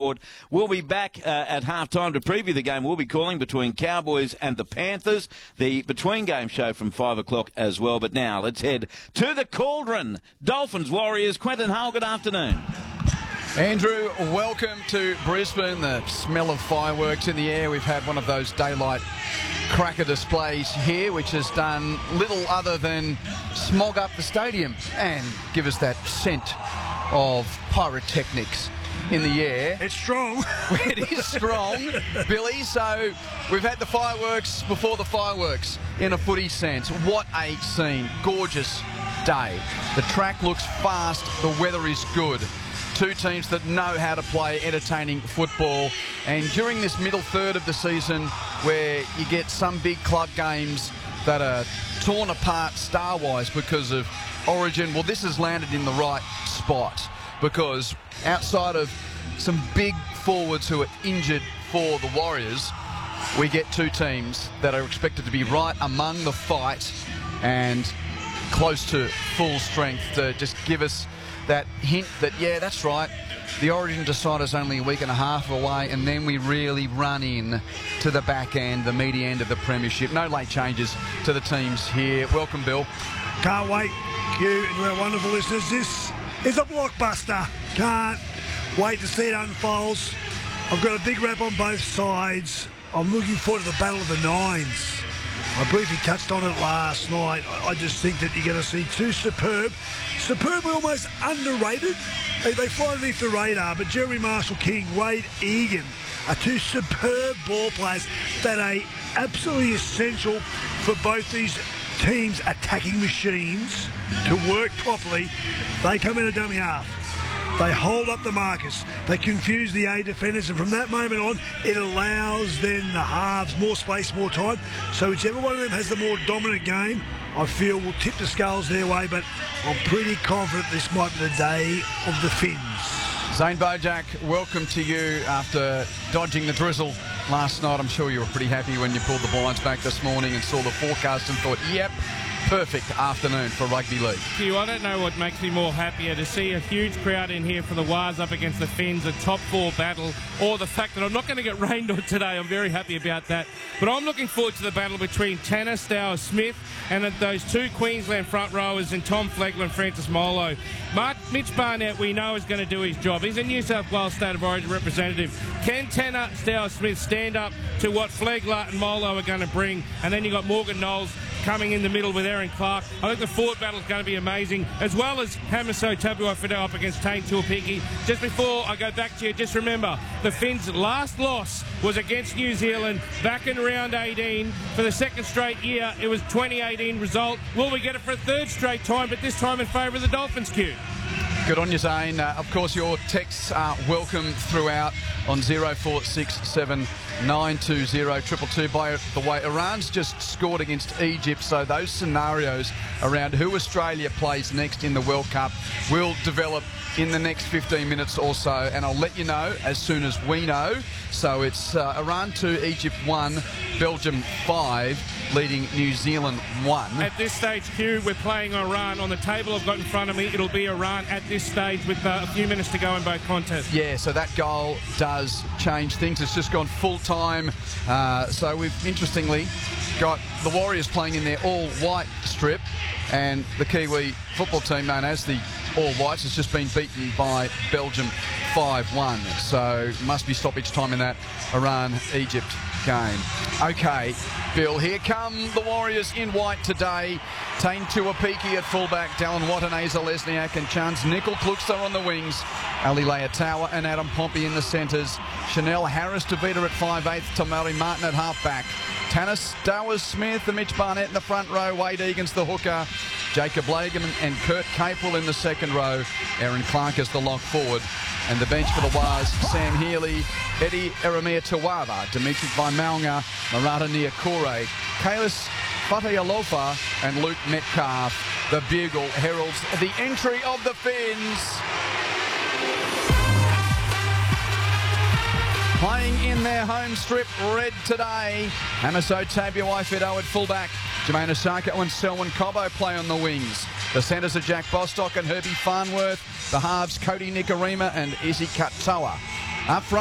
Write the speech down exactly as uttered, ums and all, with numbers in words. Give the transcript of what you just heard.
scoreboard. We'll be back uh, at halftime to preview the game we'll be calling between Cowboys and the Panthers. The between game show from five o'clock as well. But now let's head to the Cauldron. Dolphins Warriors. Quentin Hull, good afternoon. Andrew, welcome to Brisbane. The smell of fireworks in the air. We've had one of those daylight cracker displays here, which has done little other than smog up the stadium and give us that scent of pyrotechnics in the air. It's strong. It is strong, Billy. So we've had the fireworks before the fireworks in a footy sense. What a scene. Gorgeous day. The track looks fast. The weather is good. Two teams that know how to play entertaining football. And during this middle third of the season where you get some big club games that are torn apart star-wise because of origin, well, this has landed in the right spot because outside of some big forwards who are injured for the Warriors, we get two teams that are expected to be right among the fight and close to full strength to just give us that hint that, yeah, that's right, the Origin decider's only a week and a half away, and then we really run in to the back end, the meaty end of the premiership. No late changes to the teams here. Welcome, Bill. Can't wait, you and our wonderful listeners. This is a blockbuster. Can't wait to see it unfolds. I've got a big rap on both sides. I'm looking forward to the Battle of the Nines. I briefly touched on it last night. I just think that you're going to see two superb, superbly almost underrated. They, they fly underneath the radar, but Jeremy Marshall-King, Wade Egan are two superb ball players that are absolutely essential for both these teams' attacking machines to work properly. They come in a dummy half. They hold up the markers. They confuse the A defenders, and from that moment on, it allows then the halves more space, more time. So whichever one of them has the more dominant game, I feel will tip the scales their way, but I'm pretty confident this might be the day of the Finns. Zane Bojack, welcome to you after dodging the drizzle last night. I'm sure you were pretty happy when you pulled the blinds back this morning and saw the forecast and thought, yep, perfect afternoon for rugby league. You, I don't know what makes me more happier, to see a huge crowd in here for the Wars up against the Finns, a top four battle, or the fact that I'm not going to get rained on today. I'm very happy about that. But I'm looking forward to the battle between Tanner Stowers-Smith and those two Queensland front rowers in Tom Flegler and Francis Molo. Mark, Mitch Barnett, we know, is going to do his job. He's a New South Wales State of Origin representative. Can Tanner Stowers-Smith stand up to what Flegler and Molo are going to bring? And then you've got Morgan Knowles coming in the middle with Aaron Clark. I think the forward battle is going to be amazing, as well as Hamiso Tabuai-Fidow up against Tane Tuapiki. Just before I go back to you, just remember, the Finns' last loss was against New Zealand back in round eighteen. For the second straight year, it was twenty eighteen result. Will we get it for a third straight time, but this time in favour of the Dolphins, Q? Good on you, Zane. Uh, of course, your texts are welcome throughout on zero four six seven nine two zero two two two. By the way, Iran's just scored against Egypt, so those scenarios around who Australia plays next in the World Cup will develop in the next fifteen minutes or so, and I'll let you know as soon as we know. So it's uh, Iran two, Egypt one, Belgium five, leading New Zealand one. At this stage, Q, we're playing Iran. On the table I've got in front of me, it'll be Iran at this stage with uh, a few minutes to go in both contests. Yeah, so that goal does change things. It's just gone full time. Uh, so we've interestingly got the Warriors playing in their all-white strip, and the Kiwi football team known as the All Whites has just been beaten by Belgium five one. So must be stoppage time in that Iran-Egypt game. Okay, Bill, here come the Warriors in white today. Tane Tuapiki at fullback, Dallin Watanabe, Lesniak and Chance Nickel Plukster on the wings, Ali Leotawa and Adam Pompey in the centres, Chanel Harris-Tavita at five eighths, Tamari Martin at half-back, Tanner Stowers-Smith and Mitch Barnett in the front row, Wade Egan's the hooker, Jacob Lagan and Kurt Capewell in the second row, Aaron Clark as the lock forward, and the bench for the Wars, Sam Healy, Eddie Eremia Tawava, Dimitri Vaimaunga, Marata Niakore, Kalis Fatayalofa and Luke Metcalf. The bugle heralds the entry of the Finns. Playing in their home strip red today. Hamiso Tabuai-Fidow at fullback. Jermaine Osako and Selwyn Cobbo play on the wings. The centres are Jack Bostock and Herbie Farnworth. The halves Cody Nikorima and Izzy Katoa. Up front.